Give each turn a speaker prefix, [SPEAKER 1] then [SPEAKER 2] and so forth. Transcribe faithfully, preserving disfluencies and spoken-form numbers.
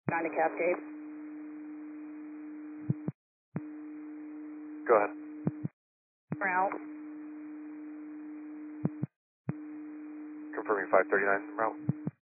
[SPEAKER 1] nine to Cascade.
[SPEAKER 2] Go ahead.
[SPEAKER 1] We're out.
[SPEAKER 2] Confirming five thirty-nine route.